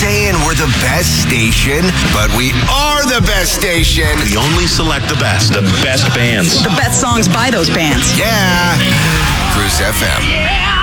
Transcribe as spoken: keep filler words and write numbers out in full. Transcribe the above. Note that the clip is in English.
saying we're the best station, but we are the best station. We only select the best. The best bands. The best songs by those bands. Yeah. Cruise F M. Yeah.